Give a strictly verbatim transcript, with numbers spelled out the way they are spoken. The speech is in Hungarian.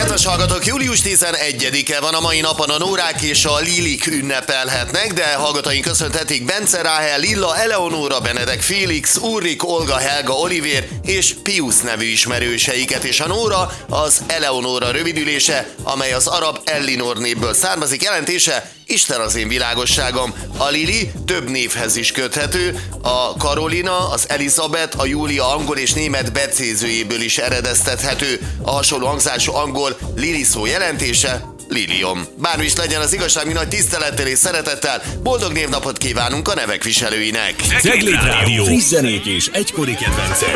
Kedves hallgatók, július tizenegyedike van, a mai napon a Nórák és a Lilik ünnepelhetnek, de hallgatóink köszönhetik Bence, Ráhel, Lilla, Eleonóra, Benedek, Félix, Ulrik, Olga, Helga, Olivér és Piusz nevű ismerőseiket, és a Nóra az Eleonóra rövidülése, amely az arab Ellinor névből származik, jelentése Isten az én világosságom. A Lili több névhez is köthető, a Karolina, az Elizabeth, a Júlia angol és német becézőjéből is eredeztethető. A hasonló hangzású angol Lili szó jelentése Lilium. Bármi is legyen, az igazság, mi nagy tisztelettel és szeretettel boldog névnapot kívánunk a nevek viselőinek. Cegléd Rádió, friss zenék és egykori kedvencek.